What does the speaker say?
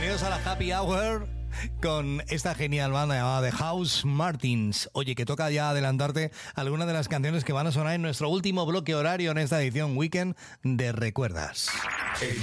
Bienvenidos a la Happy Hour con esta genial banda llamada The House Martins. Oye, que toca ya adelantarte algunas de las canciones que van a sonar en nuestro último bloque horario en esta edición Weekend de Recuerdas. El